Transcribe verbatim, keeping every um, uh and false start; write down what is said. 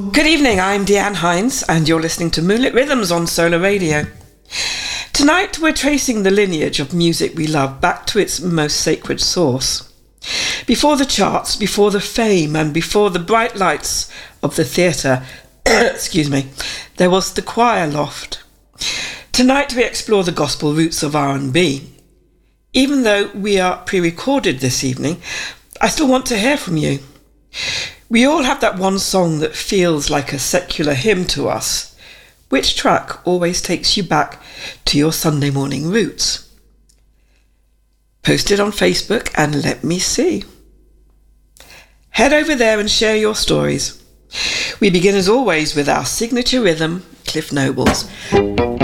Good evening, I'm Deanne Hines and you're listening to Moonlit Rhythms on Solar Radio. Tonight we're tracing the lineage of music we love back to its most sacred source. Before the charts, before the fame and before the bright lights of the theatre, excuse me, there was the choir loft. Tonight we explore the gospel roots of R and B. Even though we are pre-recorded this evening, I still want to hear from you. We all have that one song that feels like a secular hymn to us. Which track always takes you back to your Sunday morning roots? Post it on Facebook and let me see. Head over there and share your stories. We begin as always with our signature rhythm, Cliff Noble's